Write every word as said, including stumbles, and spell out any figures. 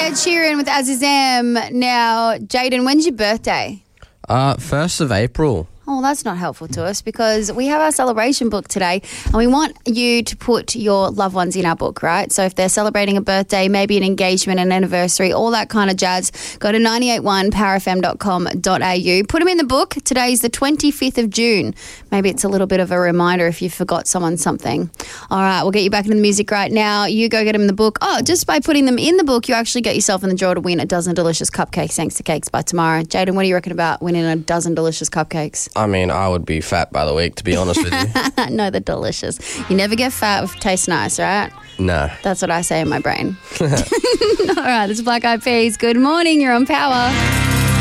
Ed Sheeran with Azizam. Now, Jaden, when's your birthday? Uh, first of April. Oh, that's not helpful to us because we have our celebration book today and we want you to put your loved ones in our book, right? So if they're celebrating a birthday, maybe an engagement, an anniversary, all that kind of jazz, go to nine eight one power f m dot com dot a u. Put them in the book. Today's the twenty-fifth of June. Maybe it's a little bit of a reminder if you forgot someone something. All right, we'll get you back into the music right now. You go get them in the book. Oh, just by putting them in the book, you actually get yourself in the draw to win a dozen delicious cupcakes thanks to Cakes by Tomorrow. Jaden, what do you reckon about winning a dozen delicious cupcakes? I mean, I would be fat by the week, to be honest with you. No, they're delicious. You never get fat if it tastes nice, right? No. That's what I say in my brain. All right, this is Black Eyed Peas. Good morning. You're on Power.